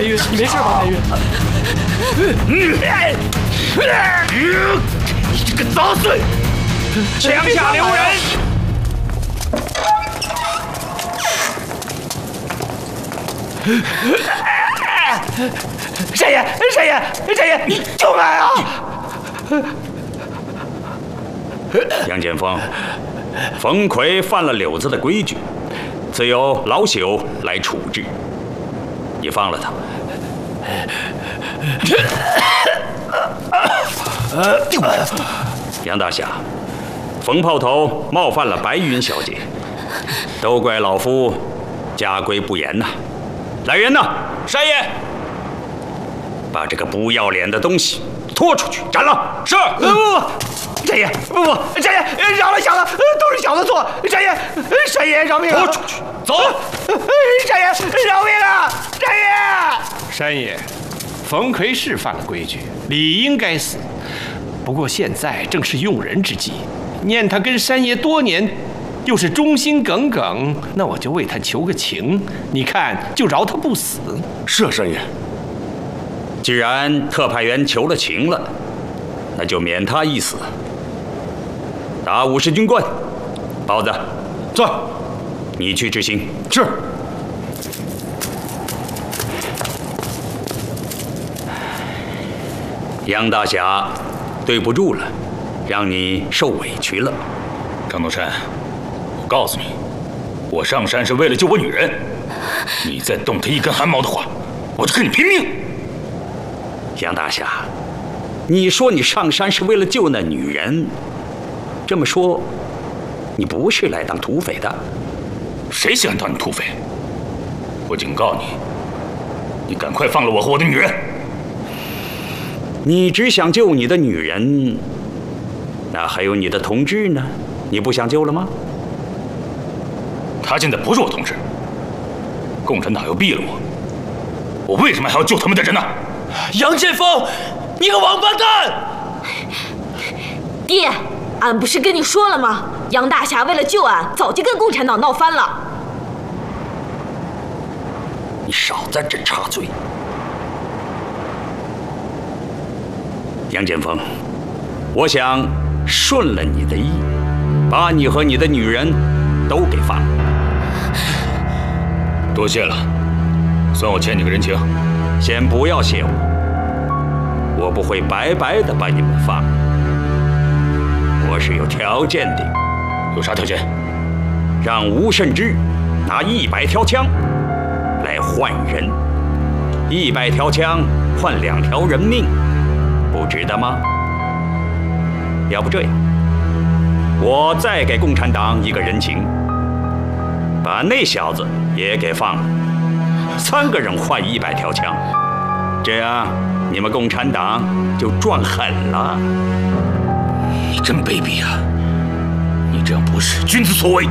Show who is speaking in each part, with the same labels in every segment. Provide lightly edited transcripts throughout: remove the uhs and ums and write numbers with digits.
Speaker 1: 玉，你没事吧，太玉？
Speaker 2: 你这个杂碎！
Speaker 3: 枪下留人！
Speaker 2: 山爷，你救俺啊！
Speaker 3: 杨建锋，冯奎犯了柳子的规矩，自有老朽来处置。你放了他。杨大侠，冯炮头冒犯了白云小姐，都怪老夫家规不严呐。来人呐！
Speaker 4: 山爷，
Speaker 3: 把这个不要脸的东西拖出去斩了。
Speaker 4: 是。
Speaker 2: 山爷，山爷，饶了小子，都是小子错。山爷饶命了！
Speaker 3: 拖出去，
Speaker 4: 走。
Speaker 2: 山爷饶命了！
Speaker 1: 山爷，冯奎是犯了规矩，理应该死。不过现在正是用人之际，念他跟山爷多年，又是忠心耿耿，那我就为他求个情，你看就饶他不死。
Speaker 4: 是啊，山爷。
Speaker 3: 既然特派员求了情了，那就免他一死。打50军棍，包子，
Speaker 4: 在，
Speaker 3: 你去执行。
Speaker 4: 是。
Speaker 3: 杨大侠，对不住了，让你受委屈了。
Speaker 4: 张东山，我告诉你，我上山是为了救我女人，你再动他一根汗毛的话，我就跟你拼命。
Speaker 3: 杨大侠，你说你上山是为了救那女人，这么说，你不是来当土匪的？
Speaker 4: 谁喜欢当你土匪？我警告你，你赶快放了我和我的女人。
Speaker 3: 你只想救你的女人，那还有你的同志呢？你不想救了吗？
Speaker 4: 他现在不是我同志，共产党又毙了我为什么还要救他们的人呢？
Speaker 2: 杨建锋，你个王八蛋！
Speaker 5: 爹，俺不是跟你说了吗？杨大侠为了救俺，早就跟共产党闹翻了。
Speaker 3: 你少在这插嘴。杨建锋，我想顺了你的意，把你和你的女人都给放了。
Speaker 4: 多谢了，算我欠你个人情。
Speaker 3: 先不要谢我不会白白的把你们放了，我是有条件的。
Speaker 4: 有啥条件？
Speaker 3: 让吴慎之拿100条枪来换人，100条枪换2条人命，不值得吗？要不这样，我再给共产党一个人情，把那小子也给放了，3个人换100条枪，这样你们共产党就赚狠了。
Speaker 4: 你真卑鄙啊！你这样不是君子所为。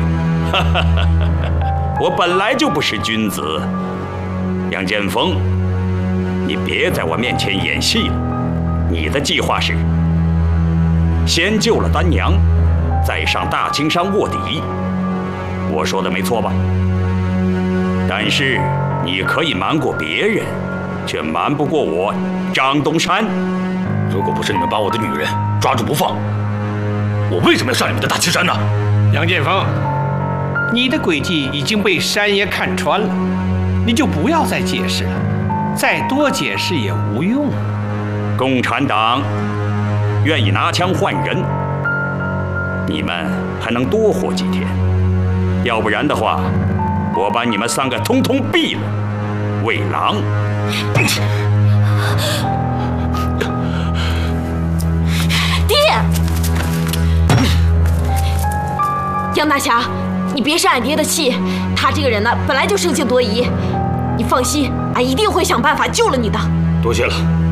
Speaker 3: 我本来就不是君子，杨建锋，你别在我面前演戏了。你的计划是先救了丹娘，再上大青山卧底。我说的没错吧？但是你可以瞒过别人，却瞒不过我张东山。
Speaker 4: 如果不是你们把我的女人抓住不放，我为什么要上你们的大青山呢？
Speaker 1: 杨建锋，你的诡计已经被山爷看穿了，你就不要再解释了，再多解释也无用。
Speaker 3: 共产党愿意拿枪换人，你们还能多活几天，要不然的话，我把你们3个通通毙了，喂狼！
Speaker 5: 爹，杨大侠，你别生俺爹的气，他这个人呢，本来就生性多疑。你放心，俺一定会想办法救了你的。
Speaker 4: 多谢了。